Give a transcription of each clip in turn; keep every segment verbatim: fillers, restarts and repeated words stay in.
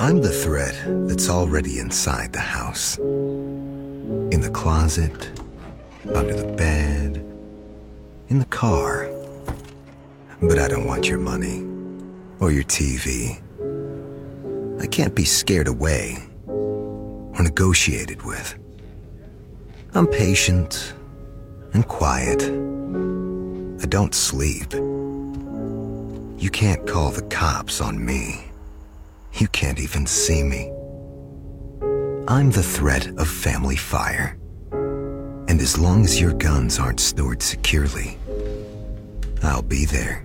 I'm the thread that's already inside the house. In the closet, under the bed, in the car. But I don't want your money or your T V. I can't be scared away or negotiated with. I'm patient and quiet. I don't sleep. You can't call the cops on me. You can't even see me. I'm the threat of family fire. And as long as your guns aren't stored securely, I'll be there.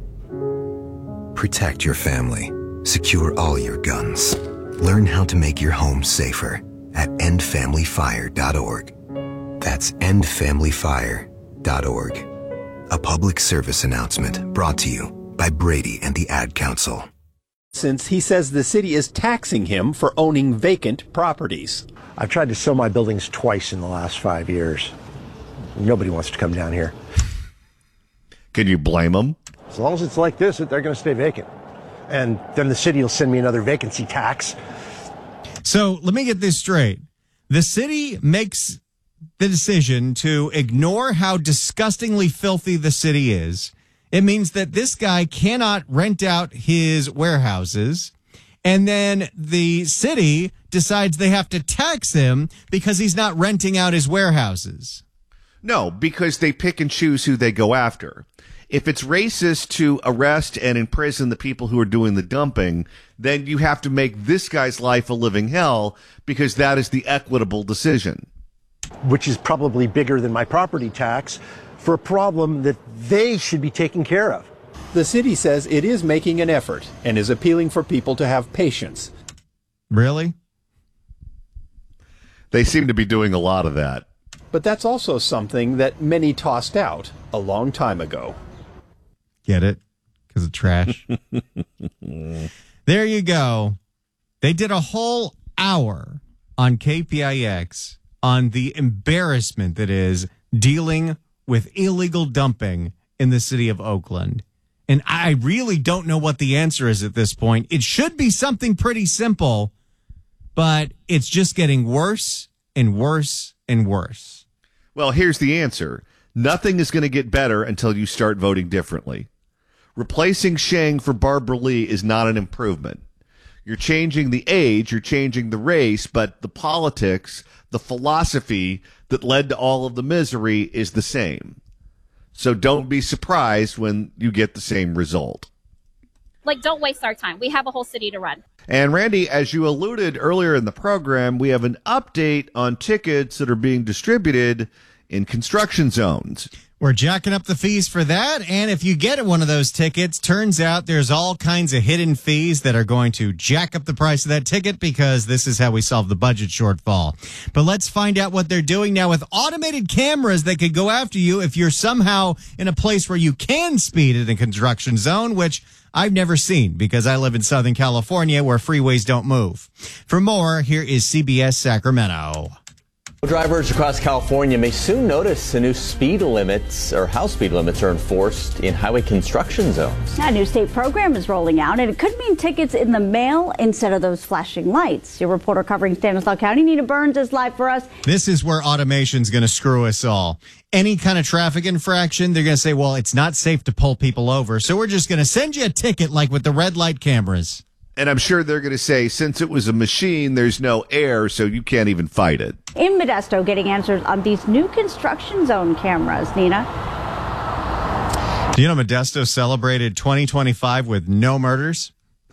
Protect your family. Secure all your guns. Learn how to make your home safer at end family fire dot org. That's end family fire dot org. A public service announcement brought to you by Brady and the Ad Council. Since he says the city is taxing him for owning vacant properties. I've tried to sell my buildings twice in the last five years. Nobody wants to come down here. Can you blame them? As long as it's like this, they're going to stay vacant. And then the city will send me another vacancy tax. So let me get this straight. The city makes the decision to ignore how disgustingly filthy the city is. It means that this guy cannot rent out his warehouses. And then the city decides they have to tax him because he's not renting out his warehouses. No, because they pick and choose who they go after. If it's racist to arrest and imprison the people who are doing the dumping, then you have to make this guy's life a living hell because that is the equitable decision. Which is probably bigger than my property tax for a problem that they should be taking care of. The city says it is making an effort and is appealing for people to have patience. Really? They seem to be doing a lot of that. But that's also something that many tossed out a long time ago. Get it? Because of trash. There you go. They did a whole hour on K P I X on the embarrassment that is dealing with illegal dumping in the city of Oakland. And I really don't know what the answer is at this point. It should be something pretty simple, but it's just getting worse and worse and worse. Well, here's the answer. Nothing is going to get better until you start voting differently. Replacing Sheng for Barbara Lee is not an improvement. You're changing the age, you're changing the race, but the politics, the philosophy that led to all of the misery is the same. So don't be surprised when you get the same result. Like, don't waste our time. We have a whole city to run. And Randy, as you alluded earlier in the program, we have an update on tickets that are being distributed in construction zones. We're jacking up the fees for that. And if you get one of those tickets, turns out there's all kinds of hidden fees that are going to jack up the price of that ticket because this is how we solve the budget shortfall. But let's find out what they're doing now with automated cameras that could go after you if you're somehow in a place where you can speed in a construction zone, which I've never seen because I live in Southern California where freeways don't move. For more, here is C B S Sacramento. Drivers across California may soon notice the new speed limits or how speed limits are enforced in highway construction zones. A new state program is rolling out, and it could mean tickets in the mail instead of those flashing lights. Your reporter covering Stanislaus County, Nina Burns, is live for us. This is where automation's going to screw us all. Any kind of traffic infraction, they're going to say, well, it's not safe to pull people over, so we're just going to send you a ticket like with the red light cameras. And I'm sure they're going to say, since it was a machine, there's no air, so you can't even fight it. In Modesto, getting answers on these new construction zone cameras. Nina? Do you know Modesto celebrated twenty twenty-five with no murders?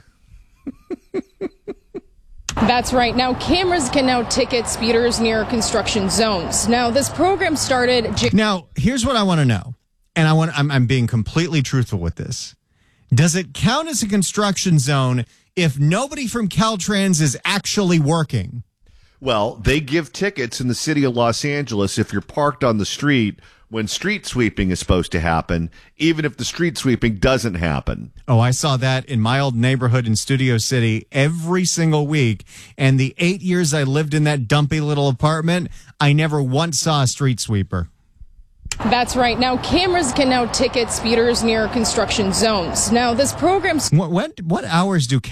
That's right. Now, cameras can now ticket speeders near construction zones. Now, this program started... Now, here's what I want to know. And I want, I'm, I'm being completely truthful with this. Does it count as a construction zone if nobody from Caltrans is actually working? Well, they give tickets in the city of Los Angeles if you're parked on the street when street sweeping is supposed to happen, even if the street sweeping doesn't happen. Oh, I saw that in my old neighborhood in Studio City every single week. And the eight years I lived in that dumpy little apartment, I never once saw a street sweeper. That's right. Now, cameras can now ticket speeders near construction zones. Now, this program... What, what, what hours do